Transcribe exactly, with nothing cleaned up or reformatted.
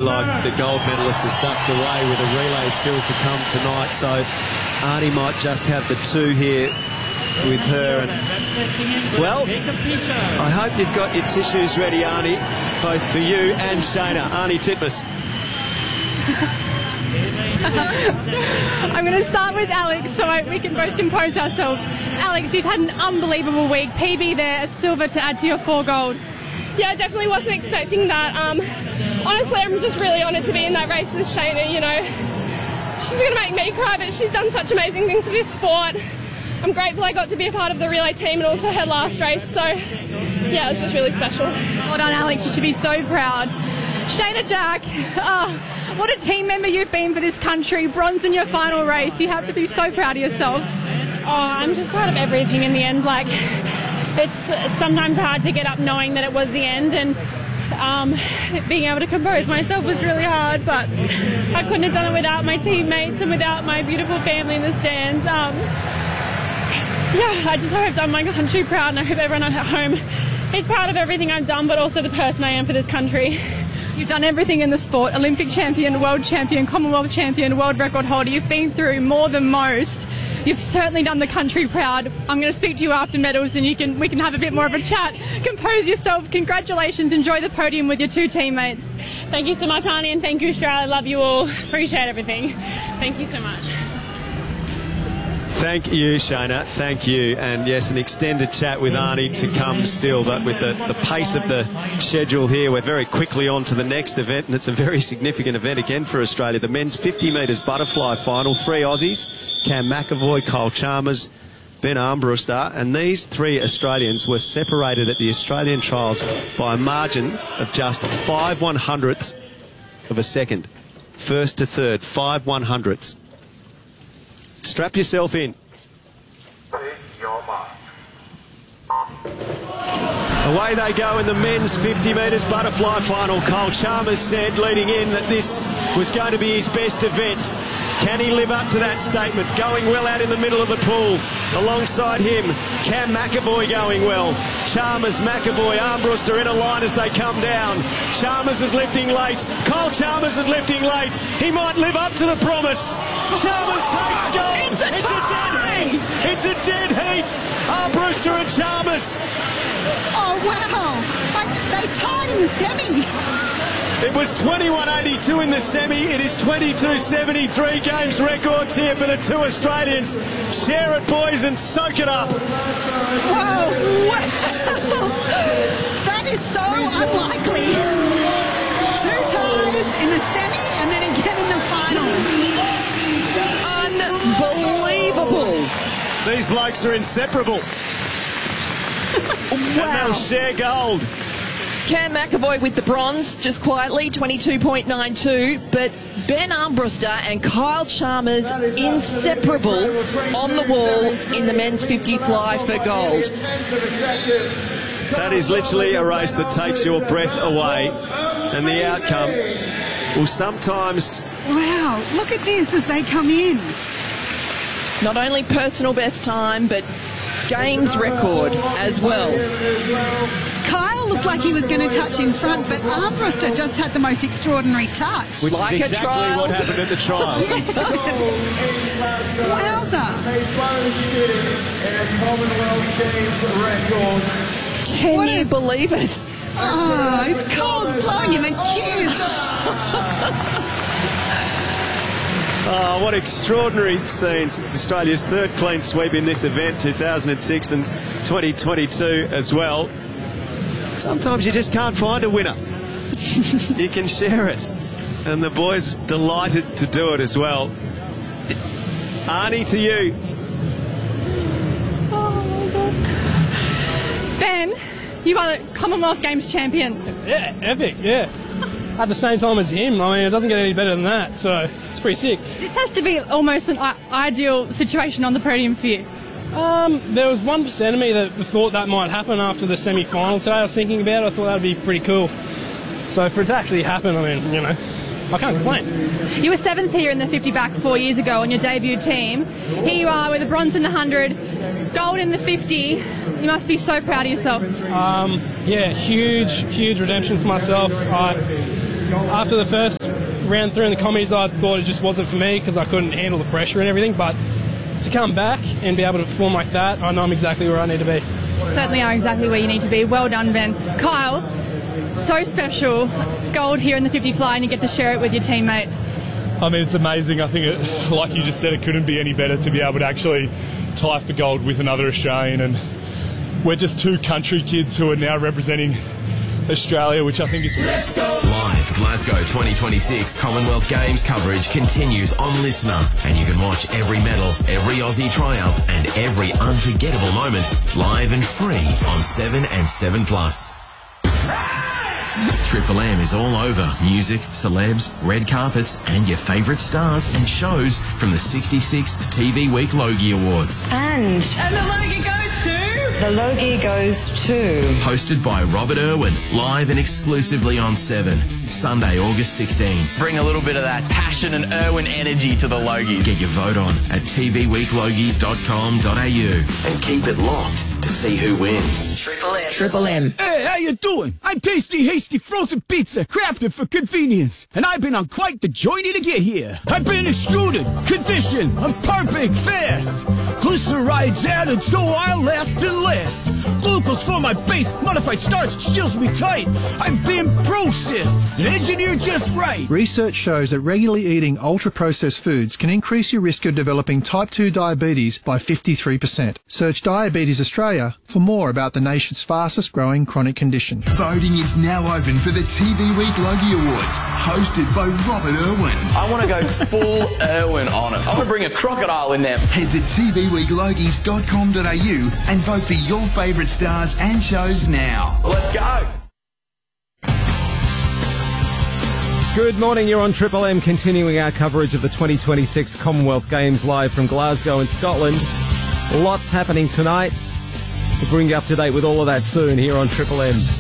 like the gold medalist has ducked away with a relay still to come tonight. So Arnie might just have the two here with her. And, well, I hope you've got your tissues ready, Arnie, both for you and Shayna. Arnie Titmus. I'm going to start with Alex so we can both compose ourselves. Alex, you've had an unbelievable week. P B there, a silver to add to your four gold. Yeah, I definitely wasn't expecting that. Um, honestly, I'm just really honoured to be in that race with Shayna, you know. She's going to make me cry, but she's done such amazing things for this sport. I'm grateful I got to be a part of the relay team and also her last race, so yeah, it was just really special. Well done, Alex. You should be so proud. Shayna Jack, oh, what a team member you've been for this country. Bronze in your final race. You have to be so proud of yourself. Oh, I'm just proud of everything in the end. Like, it's sometimes hard to get up knowing that it was the end, and um, being able to compose myself was really hard, but I couldn't have done it without my teammates and without my beautiful family in the stands. Um, yeah, I just hope I've done my country proud, and I hope everyone at home is proud of everything I've done, but also the person I am for this country. You've done everything in the sport. Olympic champion, world champion, Commonwealth champion, world record holder. You've been through more than most. You've certainly done the country proud. I'm going to speak to you after medals and you can we can have a bit more of a chat. Compose yourself. Congratulations. Enjoy the podium with your two teammates. Thank you so much, Arnie, and thank you, Australia. Love you all. Appreciate everything. Thank you so much. Thank you, Shayna. Thank you. And yes, an extended chat with Arnie to come still, but with the, the pace of the schedule here, we're very quickly on to the next event, and it's a very significant event again for Australia. The men's fifty metres butterfly final. Three Aussies, Cam McEvoy, Kyle Chalmers, Ben Armbruster, and these three Australians were separated at the Australian trials by a margin of just five one hundredths of a second. First to third, five one hundredths. Strap yourself in. Away they go in the men's fifty metres butterfly final. Kyle Chalmers said leading in that this was going to be his best event. Can he live up to that statement? Going well out in the middle of the pool. Alongside him, Cam McEvoy going well. Chalmers, McEvoy, Armbruster in a line as they come down. Chalmers is lifting late. Kyle Chalmers is lifting late. He might live up to the promise. Chalmers takes gold. It's a, it's a dead heat. It's a dead heat. Armbruster and Chalmers. Oh, wow. Like, they tied in the semi. It was twenty-one eighty-two in the semi. It is twenty-two seventy-three games records here for the two Australians. Share it, boys, and soak it up. Whoa. Wow. That is so unlikely. Two ties in the semi and then again in the final. Unbelievable. These blokes are inseparable. Wow. And they'll share gold. Cam McEvoy with the bronze, just quietly, twenty-two point nine two. But Ben Armbruster and Kyle Chalmers inseparable on the wall in the men's fifty fly for gold. That is literally a race that takes your breath away. And the outcome will sometimes... Wow, look at this as they come in. Not only personal best time, but games record as well. Kyle looked like he was going to touch in front, but Armbruster just had the most extraordinary touch. Which like is exactly trials. what happened at the trials. Wowza. Can What you a- believe it? Oh, his Kyle's blowing him a kiss. Oh, what extraordinary scenes. It's Australia's third clean sweep in this event, two thousand six and twenty twenty-two as well. Sometimes you just can't find a winner. You can share it. And the boys delighted to do it as well. Arnie, to you. Oh, my God. Ben, you are the Commonwealth Games champion. Yeah, epic, yeah. At the same time as him, I mean, it doesn't get any better than that, so it's pretty sick. This has to be almost an ideal situation on the podium for you. Um, there was one percent of me that thought that might happen after the semi-final today. I was thinking about it, I thought that would be pretty cool. So for it to actually happen, I mean, you know, I can't complain. You were seventh here in the fifty back four years ago on your debut team. Here you are with a bronze in the one hundred, gold in the fifty. You must be so proud of yourself. Um, yeah, huge, huge redemption for myself. I, after the first ran through in the commies, I thought it just wasn't for me because I couldn't handle the pressure and everything. But to come back and be able to perform like that, I know I'm exactly where I need to be. Certainly are exactly where you need to be. Well done, Ben. Kyle, so special. Gold here in the fifty fly, and you get to share it with your teammate. I mean, it's amazing. I think, it, like you just said, it couldn't be any better to be able to actually tie for gold with another Australian. And we're just two country kids who are now representing Australia, which I think is... Let's go! Live Glasgow twenty twenty-six Commonwealth Games coverage continues on Listener, and you can watch every medal, every Aussie triumph and every unforgettable moment live and free on seven and seven plus. Triple M is all over music, celebs, red carpets and your favourite stars and shows from the sixty-sixth T V Week Logie Awards. And... And the Logie goes to... The Logie goes to... Hosted by Robert Irwin, live and exclusively on seven. Sunday, August sixteenth. Bring a little bit of that passion and Irwin energy to the Logies. Get your vote on at t v week logies dot com dot a u and keep it locked to see who wins. Triple M. Triple M. Hey, how you doing? I'm Tasty Hasty Frozen Pizza, crafted for convenience. And I've been on quite the journey to get here. I've been extruded, conditioned, I'm perfect fast. Glycerides added so I'll last and last. Glucose for my base, modified starch seals me tight. I'm being processed and engineered just right. Research shows that regularly eating ultra-processed foods can increase your risk of developing type two diabetes by fifty-three percent. Search Diabetes Australia for more about the nation's fastest growing chronic condition. Voting is now open for the T V Week Logie Awards, hosted by Robert Irwin. I want to go full Irwin on it. I want to bring a crocodile in there. Head to t v week logies dot com dot a u and vote for your favourite stars and shows now. Let's go. Good morning, you're on Triple M, continuing our coverage of the twenty twenty-six Commonwealth Games live from Glasgow in Scotland. Lots happening tonight. We'll bring you up to date with all of that soon here on Triple M.